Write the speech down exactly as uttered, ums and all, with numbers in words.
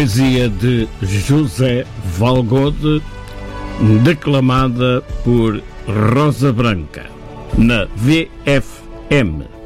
Poesia de José Valgode, declamada por Rosa Branca, na V F M.